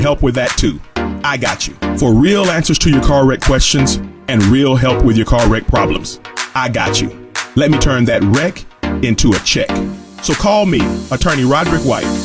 help with that too. I got you. For real answers to your car wreck questions and real help with your car wreck problems, I got you. Let me turn that wreck into a check. So call me, Attorney Roderick White,